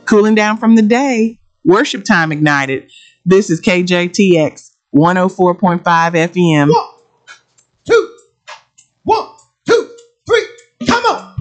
Cooling down from the day. Worship time ignited. This is KJTX 104.5 FM.